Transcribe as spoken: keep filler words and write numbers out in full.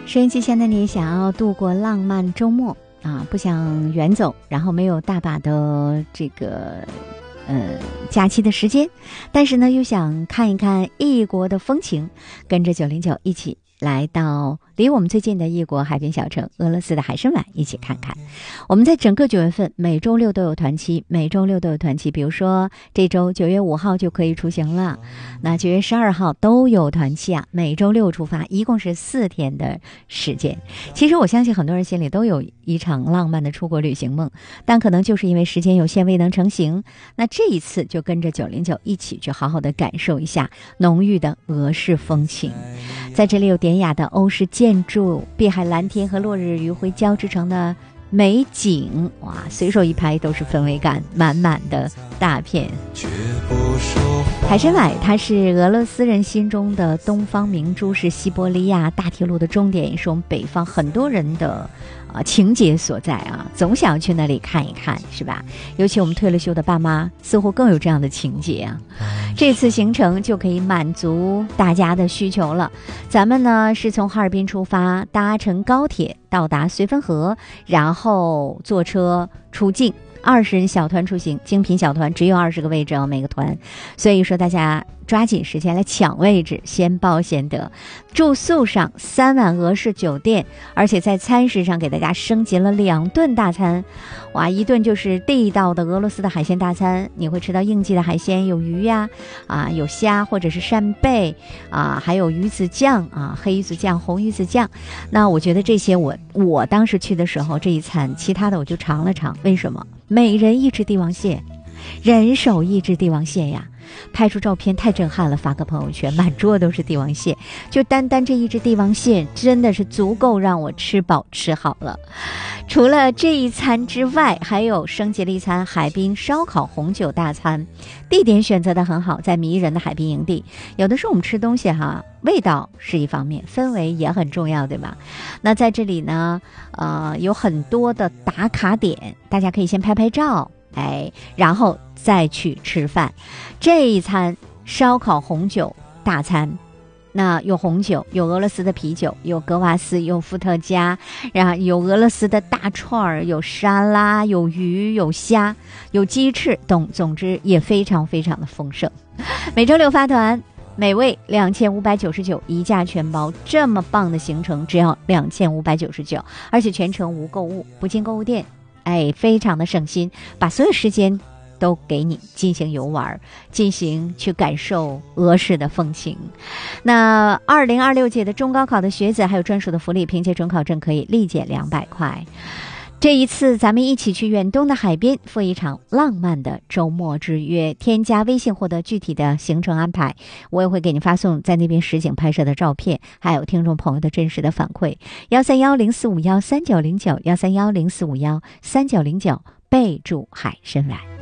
收音机前的你，想要度过浪漫周末啊，不想远走，然后没有大把的这个呃假期的时间，但是呢又想看一看异国的风情，跟着九零九一起来到离我们最近的异国海边小城俄罗斯的海参崴，一起看看。我们在整个九月份每周六都有团期，每周六都有团期，比如说这周九月五号就可以出行了，那九月十二号都有团期啊，每周六出发，一共是四天的时间。其实我相信很多人心里都有一场浪漫的出国旅行梦，但可能就是因为时间有限未能成行。那这一次就跟着九零九一起去好好的感受一下浓郁的俄式风情。在这里有典雅的欧式建筑，碧海蓝天和落日余晖交织成的美景，哇，随手一拍都是氛围感满满的大片。海参崴它是俄罗斯人心中的东方明珠，是西伯利亚大铁路的终点，也是我们北方很多人的啊情结所在啊，总想要去那里看一看，是吧？尤其我们退了休的爸妈似乎更有这样的情结啊。这次行程就可以满足大家的需求了。咱们呢是从哈尔滨出发，搭乘高铁到达绥芬河，然后坐车出境。二十人小团出行，精品小团只有二十个位置哦，每个团，所以说大家抓紧时间来抢位置，先报先得。住宿上三晚俄式酒店，而且在餐食上给大家升级了两顿大餐，哇，一顿就是地道的俄罗斯的海鲜大餐，你会吃到应季的海鲜，有鱼呀，啊，有虾或者是扇贝啊，还有鱼子酱啊，黑鱼子酱、红鱼子酱。那我觉得这些我我当时去的时候，这一餐其他的我就尝了尝，为什么？每人一只帝王蟹，人手一只帝王蟹呀，拍出照片太震撼了，发个朋友圈，满桌都是帝王蟹，就单单这一只帝王蟹真的是足够让我吃饱吃好了。除了这一餐之外，还有升级了一餐海滨烧烤红酒大餐，地点选择的很好，在迷人的海滨营地。有的时候我们吃东西哈，味道是一方面，氛围也很重要，对吧？那在这里呢呃，有很多的打卡点，大家可以先拍拍照，哎，然后再去吃饭。这一餐烧烤红酒大餐，那有红酒，有俄罗斯的啤酒，有格瓦斯，有伏特加，然后有俄罗斯的大串儿，有沙拉，有鱼，有虾，有鸡翅，总总之也非常非常的丰盛。每周六发团，每位两千五百九十九，一价全包，这么棒的行程只要两千五百九十九，而且全程无购物，不进购物店，哎，非常的省心，把所有时间都给你进行游玩，进行去感受俄式的风情。那二零二六届的中高考的学子还有专属的福利，凭借准考证可以立减两百块。这一次咱们一起去远东的海边，赴一场浪漫的周末之约。添加微信获得具体的行程安排，我也会给你发送在那边实景拍摄的照片，还有听众朋友的真实的反馈。幺三幺零四五幺三九零九，幺三幺零四五幺三九零九，备注海参崴。